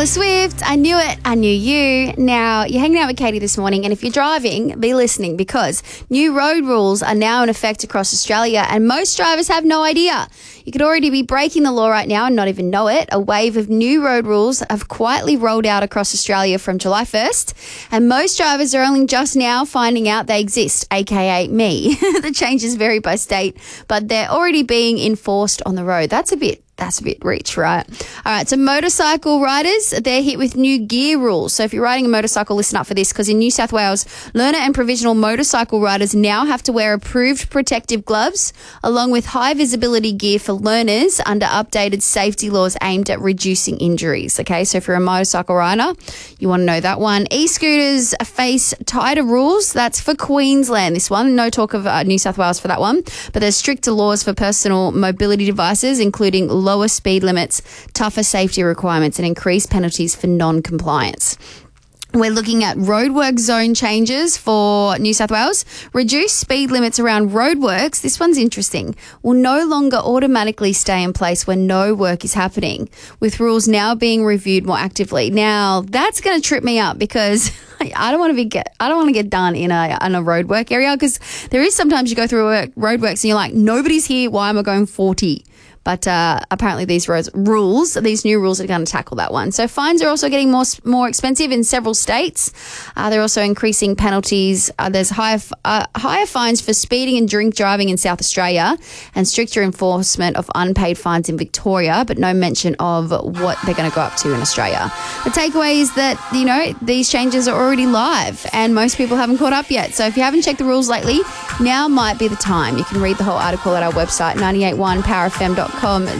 Taylor Swift, I Knew It, I Knew You. Now, you're hanging out with Katie this morning, and if you're driving, be listening because new road rules are now in effect across Australia, and most drivers have no idea. You could already be breaking the law right now and not even know it. A wave of new road rules have quietly rolled out across Australia from July 1st, and most drivers are only just now finding out they exist, aka me. The changes vary by state, but they're already being enforced on the road. That's a bit rich, right? All right, so motorcycle riders, they're hit with new gear rules. So if you're riding a motorcycle, listen up for this, because in New South Wales, learner and provisional motorcycle riders now have to wear approved protective gloves along with high visibility gear for learners under updated safety laws aimed at reducing injuries. Okay, so if you're a motorcycle rider, you want to know that one. E-scooters face tighter rules. That's for Queensland, this one. No talk of New South Wales for that one. But there's stricter laws for personal mobility devices, including lower speed limits, tougher safety requirements, and increased penalties for non-compliance. We're looking at roadwork zone changes for New South Wales. Reduced speed limits around roadworks, this one's interesting, will no longer automatically stay in place when no work is happening, with rules now being reviewed more actively. Now, that's going to trip me up because I don't want to get done in a roadwork area, because there is sometimes you go through roadworks and you're like, nobody's here, why am I going 40? But apparently these new rules are going to tackle that one. So fines are also getting more expensive in several states. They're also increasing penalties. There's higher fines for speeding and drink driving in South Australia, and stricter enforcement of unpaid fines in Victoria, but no mention of what they're going to go up to in Australia. The takeaway is that, these changes are already live and most people haven't caught up yet. So if you haven't checked the rules lately, now might be the time. You can read the whole article at our website, 981powerfm.com.au.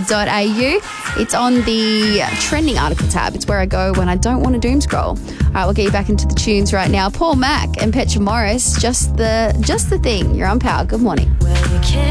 It's on the trending article tab. It's where I go when I don't want to doom scroll. All right, we'll get you back into the tunes right now. Paul Mac and Petra Morris, just the thing. You're on Power. Good morning.